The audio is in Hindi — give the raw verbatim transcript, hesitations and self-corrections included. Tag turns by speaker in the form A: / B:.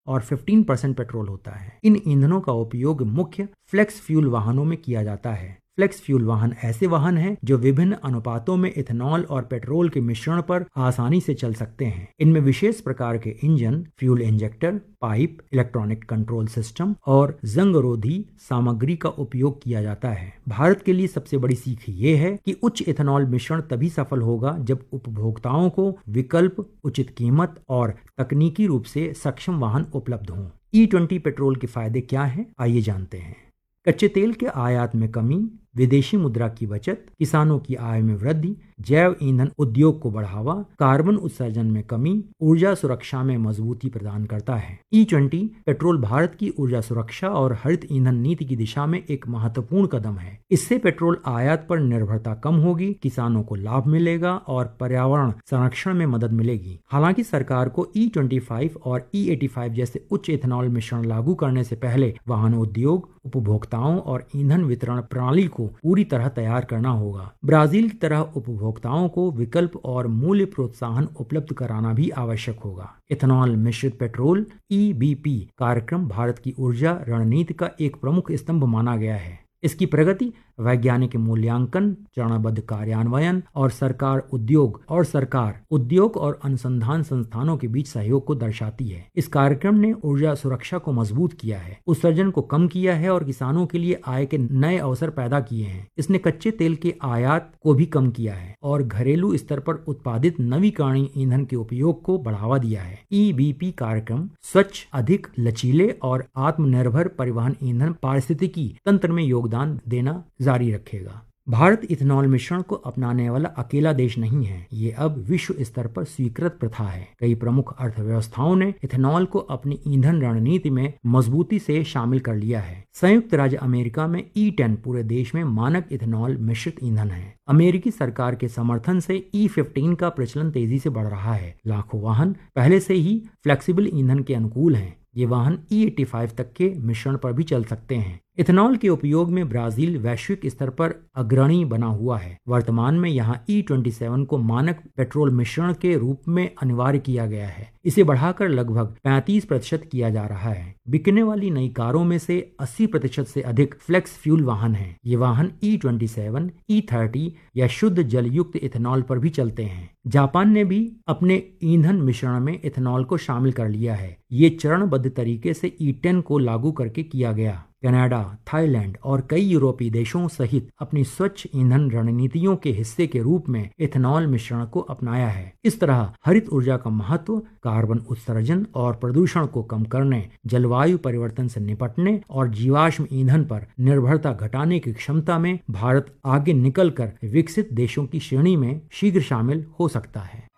A: और पंद्रह परसेंट पेट्रोल होता है। इन ईंधनों का उपयोग मुख्य फ्लेक्स फ्यूल वाहनों में किया जाता है। फ्लेक्स फ्यूल वाहन ऐसे वाहन हैं जो विभिन्न अनुपातों में इथेनॉल और पेट्रोल के मिश्रण पर आसानी से चल सकते हैं। इनमें विशेष प्रकार के engine, fuel injector, pipe, electronic control system और जंगरोधी सामग्री का उपयोग किया जाता है। भारत के लिए सबसे बड़ी सीख ये है कि उच्च इथेनॉल मिश्रण तभी सफल होगा जब उपभोक्ताओं को विकल्प, उचित कीमत और तकनीकी रूप से सक्षम वाहन उपलब्ध हों। ई ट्वेंटी पेट्रोल के फायदे क्या हैं, आइए जानते हैं। कच्चे तेल के आयात में कमी, विदेशी मुद्रा की बचत, किसानों की आय में वृद्धि, जैव ईंधन उद्योग को बढ़ावा, कार्बन उत्सर्जन में कमी, ऊर्जा सुरक्षा में मजबूती प्रदान करता है। ई ट्वेंटी पेट्रोल भारत की ऊर्जा सुरक्षा और हरित ईंधन नीति की दिशा में एक महत्वपूर्ण कदम है। इससे पेट्रोल आयात पर निर्भरता कम होगी, किसानों को लाभ मिलेगा और पर्यावरण संरक्षण में मदद मिलेगी। हालांकि सरकार को ई ट्वेंटी फाइव और ई एटी फाइव जैसे उच्च इथेनॉल मिश्रण लागू करने से पहले वाहन उद्योग, उपभोक्ताओं और ईंधन वितरण प्रणाली को पूरी तरह तैयार करना होगा। ब्राजील की तरह उपभोक्ताओं को विकल्प और मूल्य प्रोत्साहन उपलब्ध कराना भी आवश्यक होगा। इथेनॉल मिश्रित पेट्रोल ई बी पी कार्यक्रम भारत की ऊर्जा रणनीति का एक प्रमुख स्तंभ माना गया है। इसकी प्रगति वैज्ञानिक मूल्यांकन, चरणबद्ध कार्यान्वयन और सरकार उद्योग और सरकार उद्योग और अनुसंधान संस्थानों के बीच सहयोग को दर्शाती है। इस कार्यक्रम ने ऊर्जा सुरक्षा को मजबूत किया है, उत्सर्जन को कम किया है और किसानों के लिए आय के नए अवसर पैदा किए हैं। इसने कच्चे तेल के आयात को भी कम किया है और घरेलू स्तर पर उत्पादित नवीकरणीय ईंधन के उपयोग को बढ़ावा दिया है। ई बी पी कार्यक्रम स्वच्छ, अधिक लचीले और आत्मनिर्भर परिवहन ईंधन पारिस्थितिकी तंत्र में योगदान देना जारी रखेगा। भारत इथेनॉल मिश्रण को अपनाने वाला अकेला देश नहीं है, ये अब विश्व स्तर पर स्वीकृत प्रथा है। कई प्रमुख अर्थव्यवस्थाओं ने इथेनॉल को अपनी ईंधन रणनीति में मजबूती से शामिल कर लिया है। संयुक्त राज्य अमेरिका में ई टेन पूरे देश में मानक इथेनॉल मिश्रित ईंधन है। अमेरिकी सरकार के समर्थन से ई फिफ्टीन का प्रचलन तेजी से बढ़ रहा है। लाखों वाहन पहले से ही फ्लेक्सिबल ईंधन के अनुकूल हैं। ये वाहन ई एटी फाइव तक के मिश्रण पर भी चल सकते हैं। इथेनॉल के उपयोग में ब्राजील वैश्विक स्तर पर अग्रणी बना हुआ है। वर्तमान में यहाँ ई ट्वेंटी सेवन को मानक पेट्रोल मिश्रण के रूप में अनिवार्य किया गया है। इसे बढ़ाकर लगभग पैंतीस प्रतिशत किया जा रहा है। बिकने वाली नई कारों में से अस्सी प्रतिशत से अधिक फ्लेक्स फ्यूल वाहन हैं। ये वाहन E twenty seven, E thirty या शुद्ध जलयुक्त इथेनॉल पर भी चलते हैं। जापान ने भी अपने ईंधन मिश्रण में इथेनॉल को शामिल कर लिया है। ये चरणबद्ध तरीके से ई टेन को लागू करके किया गया। कनाडा, थाईलैंड और कई यूरोपीय देशों सहित अपनी स्वच्छ ईंधन रणनीतियों के हिस्से के रूप में इथेनॉल मिश्रण को अपनाया है। इस तरह हरित ऊर्जा का महत्व कार्बन उत्सर्जन और प्रदूषण को कम करने, जलवायु परिवर्तन से निपटने और जीवाश्म ईंधन पर निर्भरता घटाने की क्षमता में भारत आगे निकलकर विकसित देशों की श्रेणी में शीघ्र शामिल हो सकता है।